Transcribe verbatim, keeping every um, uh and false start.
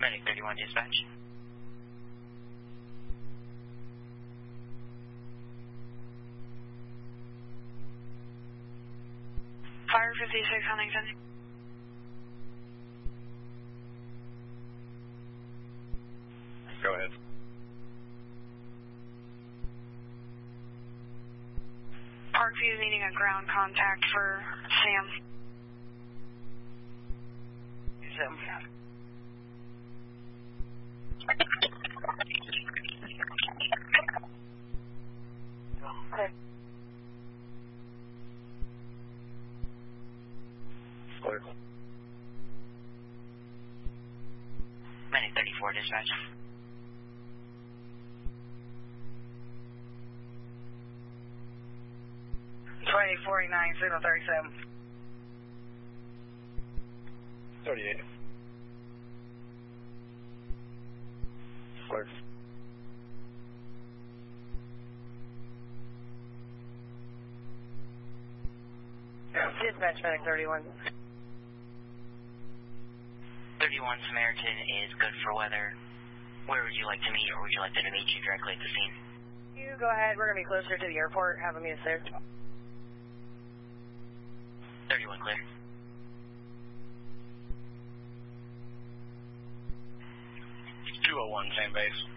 Medic thirty-one dispatch. Fire fifty-six Huntington. Go ahead. Parkview needing a ground contact for Sam. Sam. Okay. Clear. Medic thirty-four dispatch. twenty forty-nine, signal thirty-seven. thirty-eight. Clear. Dispatch medic thirty-one. thirty-one Samaritan is good for weather. Where would you like to meet, or would you like them to meet you directly at the scene? You go ahead. We're going to be closer to the airport. Have them meet us there. thirty-one clear. two oh one, same base.